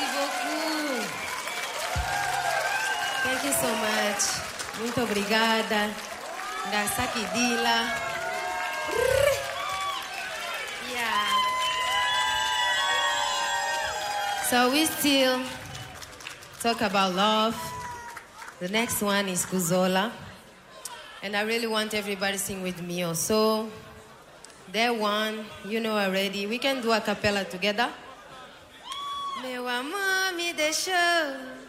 Merci beaucoup. Thank you so much. Muito obrigada. Ngasaki Dila. Yeah. So we still talk about love. The next one is Kuzola. And I really want everybody to sing with me also. That one, you know already. We can do a cappella together. Meu amor me deixou